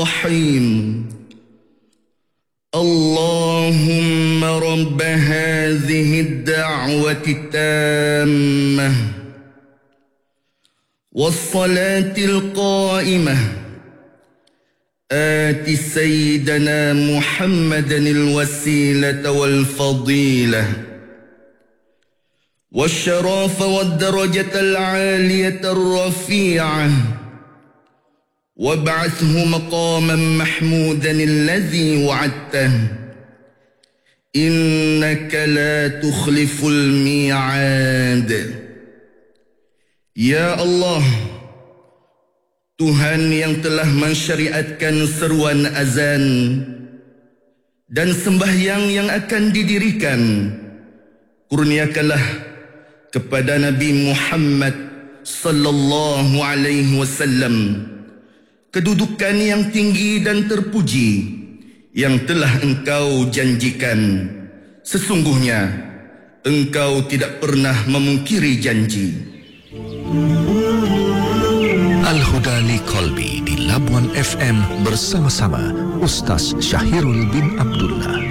الرحيم اللهم رب هذه الدعوة التامة والصلاة القائمة آت سيدنا محمدا الوسيلة والفضيلة والشرف والدرجة العالية الرفيعة وابعثه مقاما محمودا الذي وعدته إنك لا تخلف الميعاد. Ya Allah, Tuhan yang telah mensyariatkan seruan azan dan sembahyang yang akan didirikan, kurniakanlah kepada Nabi Muhammad sallallahu alaihi wasallam kedudukan yang tinggi dan terpuji yang telah Engkau janjikan. Sesungguhnya Engkau tidak pernah memungkiri janji. Al-Huda li Qalbi di Labuan FM bersama-sama Ustaz Syahirul bin Abdullah.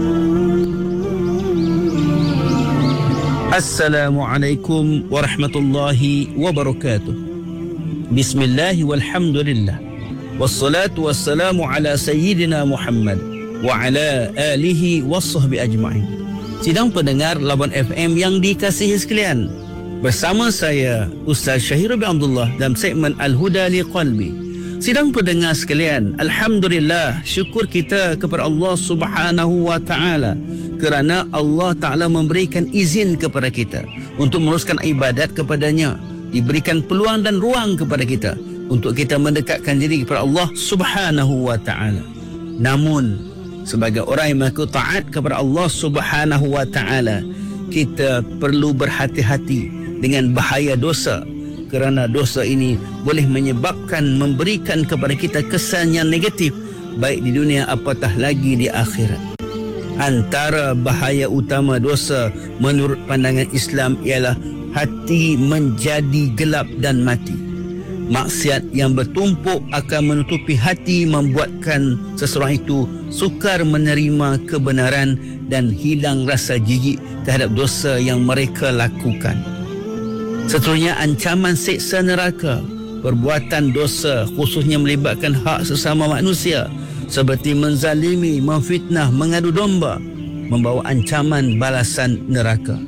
Assalamualaikum warahmatullahi wabarakatuh. Bismillah walhamdulillah. Wassalatu wassalamu ala sayyidina Muhammad wa ala alihi wassahbi ajma'in. Sidang pendengar Labuan FM yang dikasihi sekalian, bersama saya Ustaz Syahirul bin Abdullah dalam segmen Al-Huda li Qalbi. Sidang pendengar sekalian, alhamdulillah, syukur kita kepada Allah Subhanahu wa taala kerana Allah Taala memberikan izin kepada kita untuk meneruskan ibadat kepadanya, diberikan peluang dan ruang kepada kita untuk kita mendekatkan diri kepada Allah Subhanahu wa taala. Namun sebagai orang yang mengaku taat kepada Allah Subhanahu wa taala, kita perlu berhati-hati dengan bahaya dosa, kerana dosa ini boleh menyebabkan memberikan kepada kita kesan yang negatif baik di dunia apatah lagi di akhirat. Antara bahaya utama dosa menurut pandangan Islam ialah hati menjadi gelap dan mati. Maksiat yang bertumpuk akan menutupi hati, membuatkan seseorang itu sukar menerima kebenaran dan hilang rasa jijik terhadap dosa yang mereka lakukan. Seterusnya, ancaman siksa neraka. Perbuatan dosa khususnya melibatkan hak sesama manusia seperti menzalimi, memfitnah, mengadu domba, membawa ancaman balasan neraka.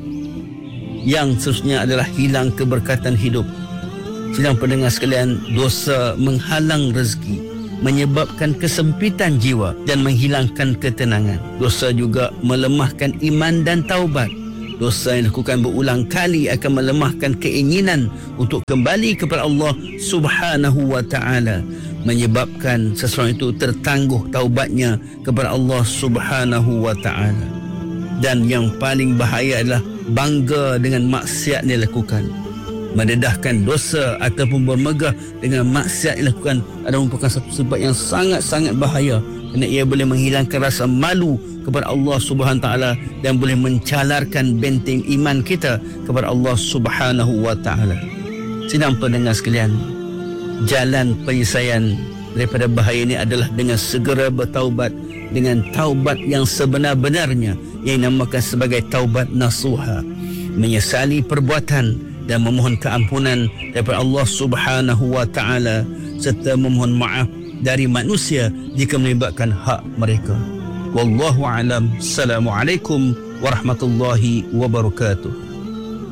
Yang seterusnya adalah hilang keberkatan hidup. Sidang pendengar sekalian, dosa menghalang rezeki, menyebabkan kesempitan jiwa dan menghilangkan ketenangan. Dosa juga melemahkan iman dan taubat. Dosa yang dilakukan berulang kali akan melemahkan keinginan untuk kembali kepada Allah Subhanahu wa taala, menyebabkan seseorang itu tertangguh taubatnya kepada Allah Subhanahu wa taala. Dan yang paling bahaya adalah bangga dengan maksiat yang dilakukan. Mendedahkan dosa ataupun bermegah dengan maksiat yang dilakukan adalah merupakan satu sebab yang sangat-sangat bahaya, kerana ia boleh menghilangkan rasa malu kepada Allah Subhanahu taala dan boleh mencalarkan benteng iman kita kepada Allah Subhanahu wa taala. Sidang pendengar sekalian, jalan penyelesaian daripada bahaya ini adalah dengan segera bertaubat, dengan taubat yang sebenar-benarnya yang dinamakan sebagai taubat nasuha, menyesali perbuatan dan memohon keampunan daripada Allah Subhanahu wa taala serta memohon maaf dari manusia jika melibatkan hak mereka. Wallahu a'lam. Assalamualaikum warahmatullahi wabarakatuh.